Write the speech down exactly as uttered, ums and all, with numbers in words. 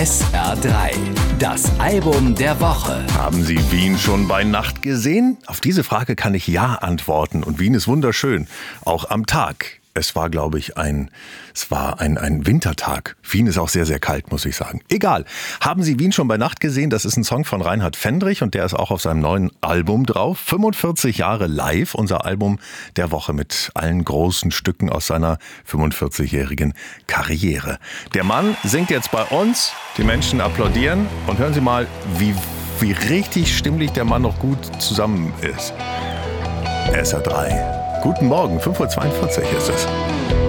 S R drei, das Album der Woche. Haben Sie Wien schon bei Nacht gesehen? Auf diese Frage kann ich ja antworten. Und Wien ist wunderschön, auch am Tag. Es war, glaube ich, ein, es war ein, ein Wintertag. Wien ist auch sehr, sehr kalt, muss ich sagen. Egal. Haben Sie Wien schon bei Nacht gesehen? Das ist ein Song von Reinhard Fendrich und der ist auch auf seinem neuen Album drauf. fünfundvierzig Jahre live, unser Album der Woche mit allen großen Stücken aus seiner fünfundvierzigjährigen Karriere. Der Mann singt jetzt bei uns, die Menschen applaudieren und hören Sie mal, wie, wie richtig stimmlich der Mann noch gut zusammen ist. S R drei. Guten Morgen, fünf Uhr zweiundvierzig ist es.